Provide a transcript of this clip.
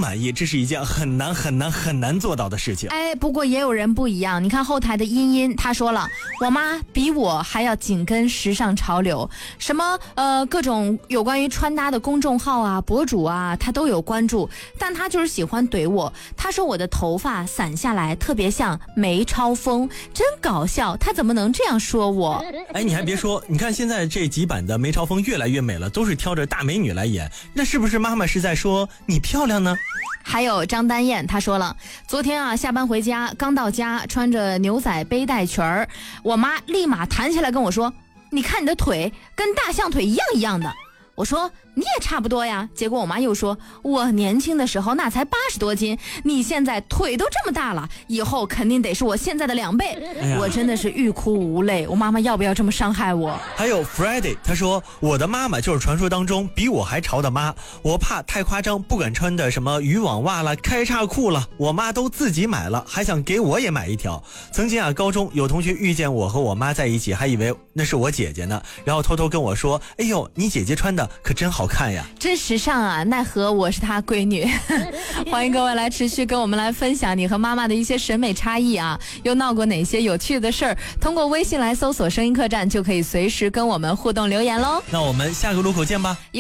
满意，这是一件很难做到的事情。 哎，不过也有人不一样，你看后台的茵茵，她说了，我妈比我还要紧跟时尚潮流，什么各种有关于穿搭的公众号啊、博主啊，她都有关注，但她就是喜欢怼我。她说我的头发散下来特别像梅超风，真搞笑，她怎么能这样说我？ 哎，你还别说，你看现在这几版的梅超风越来越美了，都是挑着大美女来演，那是不是妈妈是在说你漂亮呢？ 还有张丹燕，她说了，昨天啊下班回家，刚到家穿着牛仔背带裙儿，我妈立马弹起来跟我说，你看你的腿跟大象腿一样的。我说你也差不多呀，结果我妈又说，我年轻的时候那才80多斤，你现在腿都这么大了，以后肯定得是我现在的2倍。我真的是欲哭无泪，我妈妈要不要这么伤害我？ 还有 Friday， 他说我的妈妈就是传说当中比我还潮的妈，我怕太夸张，不敢穿的什么渔网袜了、开叉裤了，我妈都自己买了，还想给我也买一条。曾经啊，高中有同学遇见我和我妈在一起，还以为那是我姐姐呢，然后偷偷跟我说，哎呦，你姐姐穿的可真好看呀， 真时尚啊，奈何我是她闺女。欢迎各位来持续跟我们来分享你和妈妈的一些审美差异啊，又闹过哪些有趣的事儿，通过微信来搜索声音客栈就可以随时跟我们互动留言咯。 那我们下个路口见吧。